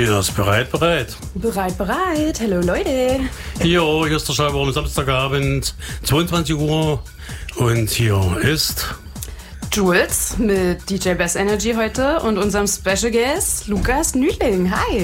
Ja, ist bereit. Bereit. Hallo Leute. Hier ist der Schreiber am Samstagabend, 22 Uhr. Und hier ist Jules mit DJ Bass Energy heute und unserem Special Guest Lukas Nüdling. Hi.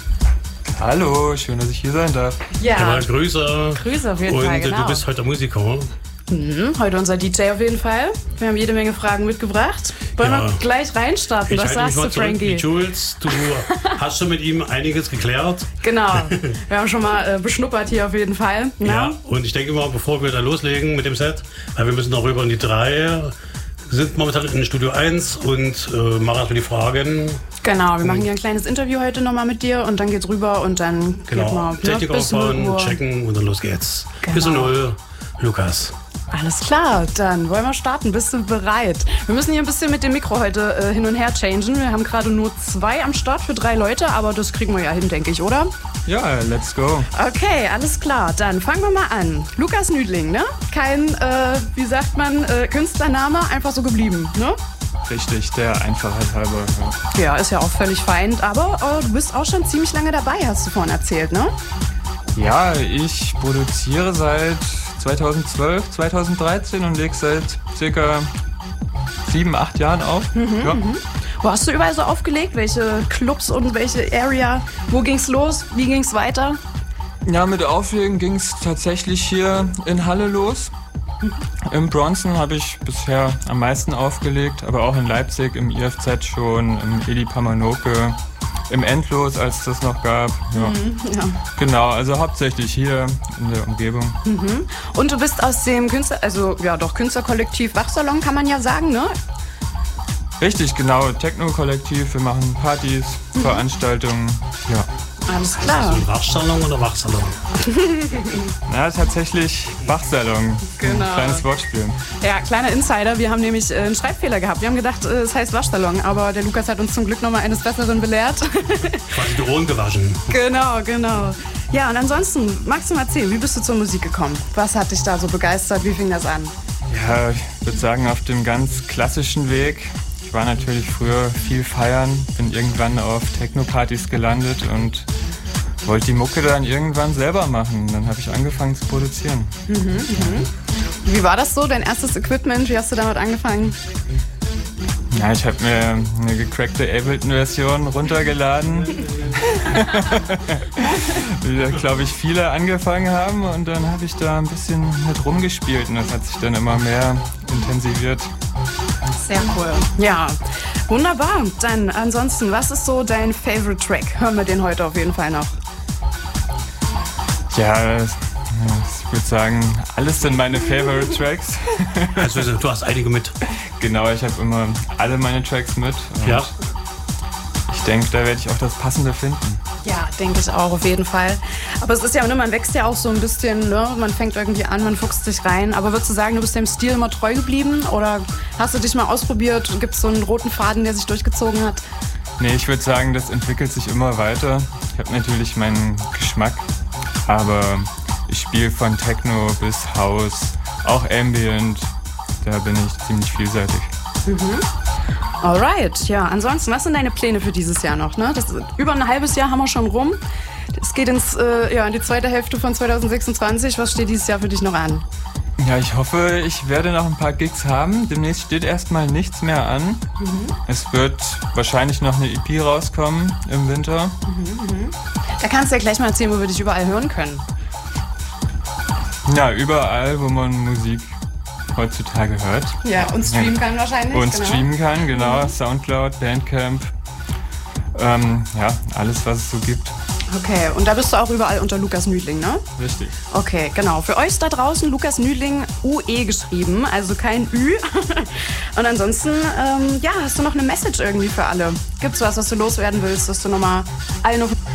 Hallo, schön, dass ich hier sein darf. Ja, Grüße. Grüße auf jeden Fall, genau. Und du bist heute Musiker. Heute unser DJ auf jeden Fall. Wir haben jede Menge Fragen mitgebracht. Wollen wir gleich reinstarten? Was sagst du, Frankie? Jules, du hast schon mit ihm einiges geklärt. Genau, wir haben schon mal beschnuppert hier auf jeden Fall. Ja, und ich denke mal, bevor wir da loslegen mit dem Set, weil wir müssen noch rüber in die 3. Wir sind momentan in Studio 1 und machen erstmal die Fragen. Genau, wir machen hier ein kleines Interview heute nochmal mit dir und dann geht's rüber und dann Technik aufbauen, checken und dann los geht's. Genau. Bis 0, Lukas. Alles klar, dann wollen wir starten. Bist du bereit? Wir müssen hier ein bisschen mit dem Mikro heute hin und her changen. Wir haben gerade nur 2 am Start für 3 Leute, aber das kriegen wir ja hin, denke ich, oder? Ja, let's go. Okay, alles klar. Dann fangen wir mal an. Lukas Nüdling, ne? Kein, wie sagt man, Künstlername, einfach so geblieben, ne? Richtig, der Einfachheit halber. Ja, ist ja auch völlig fein. Aber du bist auch schon ziemlich lange dabei, hast du vorhin erzählt, ne? Ja, ich produziere seit 2012, 2013 und lege seit circa 7, 8 Jahren auf. Wo hast du überall so aufgelegt? Welche Clubs und welche Area? Wo ging's los? Wie ging's weiter? Ja, mit Auflegen ging es tatsächlich hier in Halle los. Im Bronson habe ich bisher am meisten aufgelegt, aber auch in Leipzig, im IFZ schon, im Eli Pamanoke, im Endlos, als das noch gab. Ja. Genau, also hauptsächlich hier in der Umgebung. Und du bist aus dem Künstlerkollektiv Wachsalon, kann man ja sagen, ne? Richtig, genau, Techno-Kollektiv, wir machen Partys, Veranstaltungen, ja. Alles klar. Ist das ein Wachsalon oder Wachsalon? Na, tatsächlich Wachsalon. Genau. Ein kleines Wortspiel. Ja, kleiner Insider. Wir haben nämlich einen Schreibfehler gehabt. Wir haben gedacht, es heißt Waschsalon, aber der Lukas hat uns zum Glück nochmal eines Besseren belehrt. Quasi die Ohren gewaschen. Genau. Ja, und ansonsten, magst du mal erzählen, wie bist du zur Musik gekommen? Was hat dich da so begeistert? Wie fing das an? Ja, ich würde sagen, auf dem ganz klassischen Weg. Ich war natürlich früher viel feiern, bin irgendwann auf Techno-Partys gelandet und wollte die Mucke dann irgendwann selber machen. Dann habe ich angefangen zu produzieren. Wie war das so, dein erstes Equipment? Wie hast du damit angefangen? Ja, ich habe mir eine gecrackte Ableton-Version runtergeladen, wie da, glaube ich, viele angefangen haben. Und dann habe ich da ein bisschen mit rumgespielt und das hat sich dann immer mehr intensiviert. Sehr cool. Ja, wunderbar. Dann ansonsten, was ist so dein Favorite Track? Hören wir den heute auf jeden Fall noch. Ja, ich würde sagen, alles sind meine Favorite Tracks. Also du hast einige mit. Genau, ich habe immer alle meine Tracks mit. Ja. Ich denke, da werde ich auch das Passende finden. Ja, denke ich auch, auf jeden Fall. Aber es ist ja, man wächst ja auch so ein bisschen, ne? Man fängt irgendwie an, man fuchst sich rein. Aber würdest du sagen, du bist dem Stil immer treu geblieben? Oder hast du dich mal ausprobiert? Gibt es so einen roten Faden, der sich durchgezogen hat? Nee, ich würde sagen, das entwickelt sich immer weiter. Ich habe natürlich meinen Geschmack, aber ich spiele von Techno bis House, auch Ambient. Da bin ich ziemlich vielseitig. Alright, ja. Ansonsten, was sind deine Pläne für dieses Jahr noch? Ne? Über ein halbes Jahr haben wir schon rum. Es geht in die zweite Hälfte von 2026. Was steht dieses Jahr für dich noch an? Ja, ich hoffe, ich werde noch ein paar Gigs haben. Demnächst steht erstmal nichts mehr an. Es wird wahrscheinlich noch eine EP rauskommen im Winter. Da kannst du ja gleich mal erzählen, wo wir dich überall hören können. Ja, überall, wo man Musik heutzutage hört. Ja, und streamen kann wahrscheinlich. Und streamen kann, genau. Soundcloud, Bandcamp. Ja, alles, was es so gibt. Okay, und da bist du auch überall unter Lukas Nüdling, ne? Richtig. Okay, genau. Für euch da draußen Lukas Nüdling, UE geschrieben, also kein Ü. Und ansonsten, hast du noch eine Message irgendwie für alle? Gibt's was du loswerden willst, dass du nochmal allen